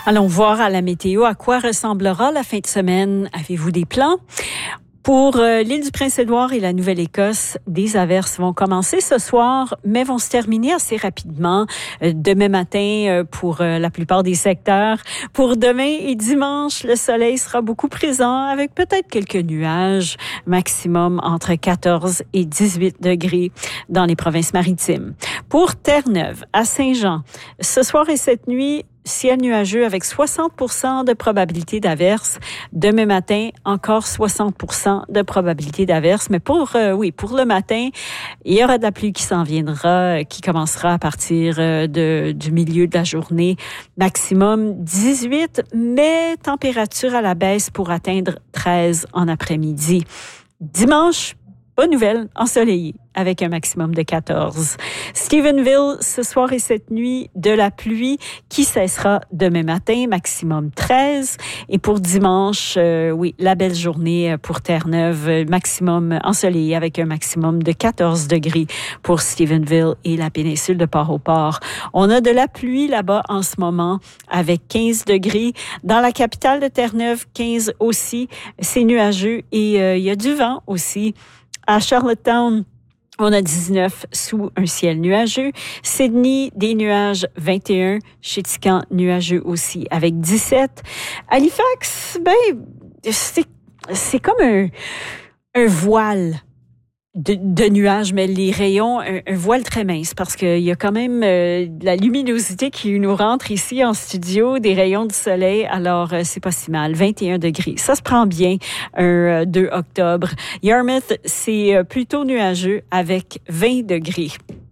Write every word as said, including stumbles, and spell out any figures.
Allons voir à la météo à quoi ressemblera la fin de semaine. Avez-vous des plans? Pour euh, l'île du Prince-Édouard et la Nouvelle-Écosse, des averses vont commencer ce soir, mais vont se terminer assez rapidement. Euh, demain matin, euh, pour euh, la plupart des secteurs. Pour demain et dimanche, le soleil sera beaucoup présent avec peut-être quelques nuages, maximum entre quatorze et dix-huit degrés dans les provinces maritimes. Pour Terre-Neuve, à Saint-Jean, ce soir et cette nuit, ciel nuageux avec soixante pour cent de probabilité d'averse. Demain matin, encore soixante pour cent de probabilité d'averse. Mais pour, euh, oui, pour le matin, il y aura de la pluie qui s'en viendra, qui commencera à partir de, du milieu de la journée. Maximum dix-huit, mais température à la baisse pour atteindre treize en après-midi. Dimanche, bonne nouvelle, ensoleillé avec un maximum de quatorze. Stephenville, ce soir et cette nuit, de la pluie qui cessera demain matin, maximum treize. Et pour dimanche, euh, oui, la belle journée pour Terre-Neuve, maximum ensoleillé avec un maximum de quatorze degrés pour Stephenville et la péninsule de Port-au-Port. On a de la pluie là-bas en ce moment avec quinze degrés. Dans la capitale de Terre-Neuve, quinze aussi. C'est nuageux et euh, il y a du vent aussi. À Charlottetown, on a dix-neuf sous un ciel nuageux. Sydney, des nuages, vingt et un. Chéticamp, nuageux aussi avec dix-sept. Halifax, ben, c'est, c'est comme un, un voile de, de nuages, mais les rayons, un, un voile très mince parce qu'il y a quand même euh, de la luminosité qui nous rentre ici en studio, des rayons du soleil, alors euh, c'est pas si mal. vingt et un degrés, ça se prend bien un euh, deux octobre. Yarmouth, c'est euh, plutôt nuageux avec vingt degrés.